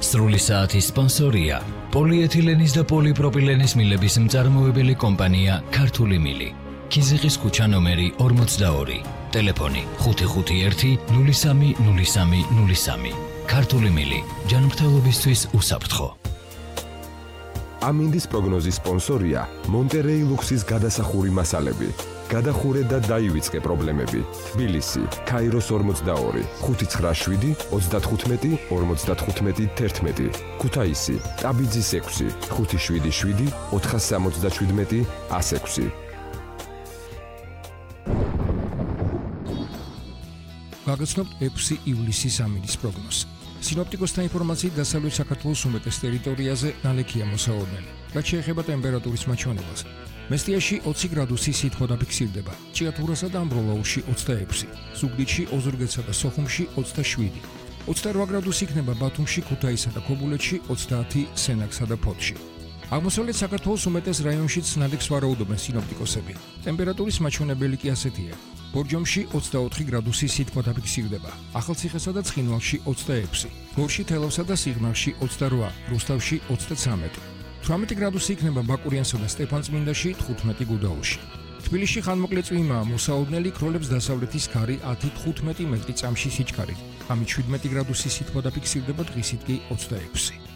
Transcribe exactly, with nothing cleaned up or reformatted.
სრული საათის სპონსორია პოლიეთილენის და პოლიპროპილენის მილების მწარმოებელი კომპანია ქართული მილი. ქიზიყის ქუჩა ნომერი ორმოცდაორი. ტელეფონი ხუთი ხუთი ერთი ნული სამი ნული სამი ნული სამი. ქართული მილი. ჯანმრთელობისთვის უსაფრთხო. ამინდის პროგნოზის სპონსორია მონტერეი ლუქსის გადასახური მასალები. გადახურე და დაივიწყე პრობლემები. თბილისი, ქაიროს ორმოცდაორი, ხუთი ცხრა შვიდი ოცდათხუთმეტი ორმოცდათხუთმეტი თერთმეტი. ქუთაისი, ტაბიძის ექვსი, ხუთი შვიდი შვიდი ოთხასამოცდაშვიდმეტი ასექვსი. გაგაცნობთ ექვსი ივლისის ამინდის პროგნოზს. სინოპტიკოსთა ინფორმაციით დასავლეთ საქართველოს უმეტეს ტერიტორიაზე ნალექია მოსაოდნელი. რაც შეეხება ტემპერატურის მაჩვენებას. მესტიაში ოცი გრადუსი სითბო დაფიქსირდება, ჭიათურასა და ამბროლაურში ოცდაექვსი, ზუგდიდში, ოზურგეთსა და სოხუმში ოცდაშვიდი, ოცდარვა გრადუსი იქნება ბათუმში, ქუთაისსა და ქობულეთში, ოცდაათი სენაკსა და ფოთში. აღმოსავლეთ საქართველოს უმეტეს რაიონშიც ნალექს ვარაუდობენ სინოპტიკოსები. ტემპერატურის მაჩვენებელი კი ასეთია. ბორჯომში ოცდაოთხი გრადუსი სითბო დაფიქსირდება, ახალციხესა და ცხინვალში ოცდაექვსი, გორში, თელავსა და სიღნაღში ოცდარვა, რუსთავში ოცდაცამეტი. თვრამეტი გრადუსი იქნება ბაკურიანსა და სტეფანწმინდაში, თხუთმეტი გუდაუთში. თბილისში ხანმოკლე წვიმაა, მოსაოდნელი ქროლებს დასავლეთის ქარი ათი თხუთმეტი მეტრი წამში სიჩქარით. ამით შვიდმეტი გრადუსი სითბო დაფიქსირდება, დღისით კი ოცდაექვსი.